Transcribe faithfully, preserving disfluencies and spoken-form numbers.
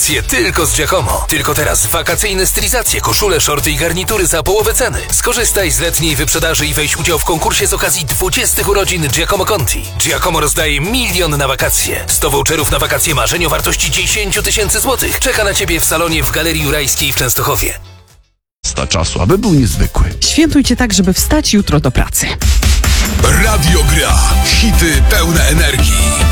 wakacje tylko z Giacomo. Tylko teraz wakacyjne stylizacje, koszule, shorty i garnitury za połowę ceny. Skorzystaj z letniej wyprzedaży i weź udział w konkursie z okazji dwudziestych urodzin Giacomo Conti. Giacomo rozdaje milion na wakacje. sto voucherów na wakacje marzeń o wartości dziesięć tysięcy złotych. Czeka na Ciebie w salonie w Galerii Jurajskiej w Częstochowie. Sta czasu, aby był niezwykły. Świętujcie tak, żeby wstać jutro do pracy. Radio Gra. Hity pełne energii.